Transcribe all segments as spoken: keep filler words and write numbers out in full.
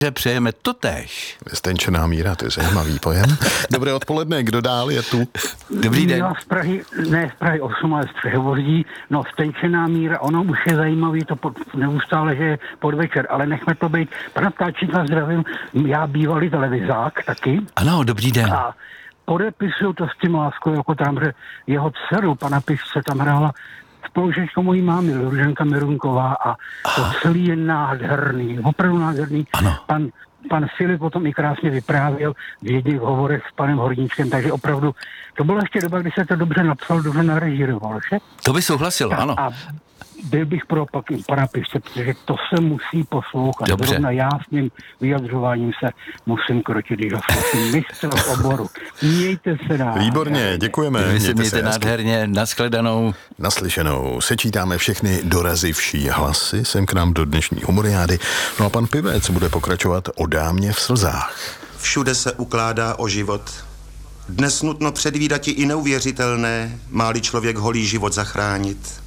že přejeme totéž. Vystenčená míra, to je zajímavý pojem. Dobré odpoledne, kdo dál je tu? Dobrý den. Já z Prahy, ne z Prahy osm, ale z Přehovoří. No, stenčená míra, ono už je zajímavý to pod, neustále, že je podvečer, ale nechme to být. Pana Ptáčíka zdravím, já bývalý televizák taky. Ano, dobrý den. A podepisuju to s tím láskou, jako tam, že jeho dceru, pana Pišce, tam hrála spolužečka mojí mámy, Luženka Mirunková, a to celý je nádherný, opravdu nádherný. Ano. Pan, pan Filip o tom i krásně vyprávěl v jedných hovorech s panem Horníčkem, takže opravdu, to byla ještě doba, kdy se to dobře napsal, dobře narežíroval, že? To by souhlasil, ano. A byl bych pro opaky pana Pišce, protože to se musí poslouchat. Dobře. Zrovna já s tím vyjadřováním se musím krotit, když ho slyším. Mistr v oboru. Mějte se dál. Výborně, děkujeme. Vy se Mějte mějte hezky. nádherně, nashledanou. Naslyšenou. Sečítáme všechny dorazivší hlasy sem k nám do dnešní humoriády. No a pan Pivec bude pokračovat o dámě v slzách. Všude se ukládá o život. Dnes nutno předvídati i neuvěřitelné, má-li člověk holý život zachránit.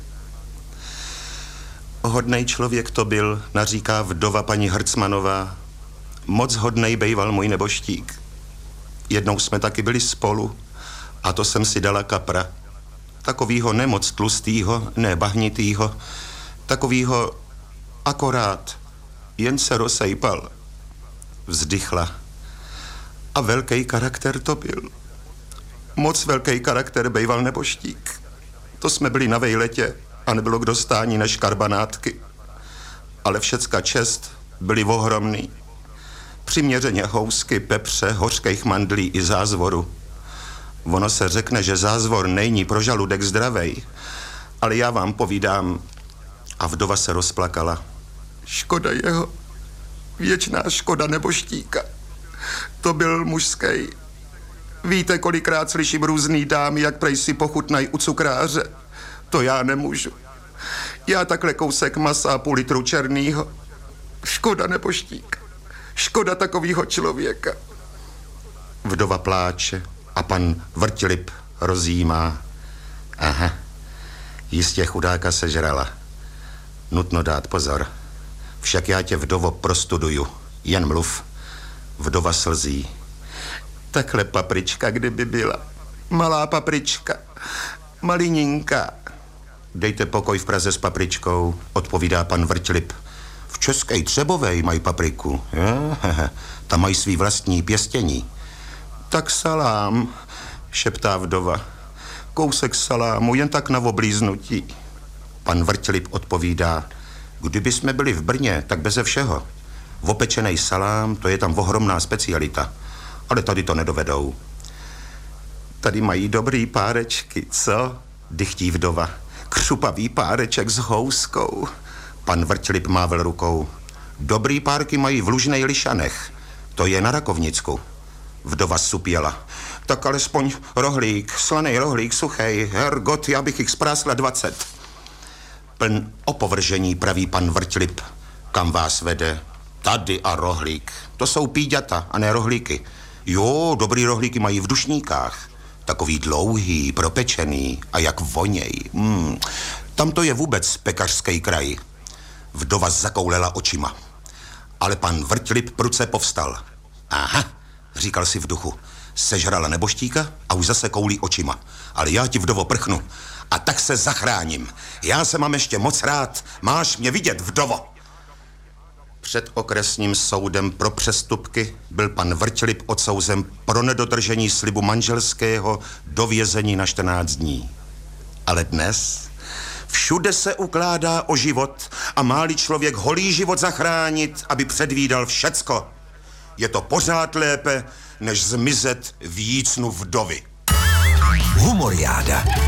Hodnej člověk to byl, naříká vdova paní Hrcmanová. Moc hodnej bejval můj neboštík. Jednou jsme taky byli spolu a to jsem si dala kapra. Takovýho nemoc tlustýho, ne bahnitýho, takovýho akorát, jen se rozsejpal. Vzdychla. A velký charakter to byl. Moc velký charakter bejval neboštík. To jsme byli na vejletě a nebylo k dostání než karbanátky. Ale všecka čest byli ohromný. Přiměřeně housky, pepře, hořkých mandlí i zázvoru. Ono se řekne, že zázvor není pro žaludek zdravej, ale já vám povídám. A vdova se rozplakala. Škoda jeho, věčná škoda neboštíka. To byl mužský. Víte, kolikrát slyším různý dámy, jak prej si pochutnají u cukráře. To já nemůžu. Já takhle kousek masa a půl litru černýho. Škoda neboštík. Škoda takovýho člověka. Vdova pláče a pan Vrtilip rozjímá. Aha, jistě chudáka sežrala. Nutno dát pozor. Však já tě, vdovo, prostuduju. Jen mluv. Vdova slzí. Takhle paprička, kdyby byla. Malá paprička. Malininka. Dejte pokoj v Praze s papričkou, odpovídá pan Vrtilip. V České Třebovej mají papriku. Je, tam mají svý vlastní pěstění. Tak salám, šeptá vdova. Kousek salámu, jen tak na oblíznutí. Pan Vrtilip odpovídá. Kdyby jsme byli v Brně, tak beze všeho. Opečenej salám, to je tam ohromná specialita. Ale tady to nedovedou. Tady mají dobrý párečky, co? Dychtí vdova. Křupavý páreček s houskou. Pan Vrtilip mával rukou. Dobrý párky mají v Lužnej Lišanech. To je na Rakovnicku. Vdova supěla. Tak alespoň rohlík, slaný rohlík, suchej. Hergot, já bych jich sprásla dvacet. Pln opovržení, praví pan Vrtilip. Kam vás vede? Tady a rohlík. To jsou píďata a ne rohlíky. Jo, dobrý rohlíky mají v Dušníkách. Takový dlouhý, propečený a jak voněj. Hmm. Tam to je vůbec pekařský kraj. Vdova zakoulela očima. Ale pan Vrtilip pruce povstal. Aha, říkal si v duchu. Sežrala neboštíka a už zase koulí očima. Ale já ti, vdovo, prchnu. A tak se zachráním. Já se mám ještě moc rád. Máš mě vidět, vdovo. Před okresním soudem pro přestupky byl pan Vrtilip odsouzen pro nedodržení slibu manželského do vězení na čtrnáct dní. Ale dnes všude se ukládá o život a má-li člověk holý život zachránit, aby předvídal všecko. Je to pořád lépe, než zmizet v jícnu vdovy. Humoriáda.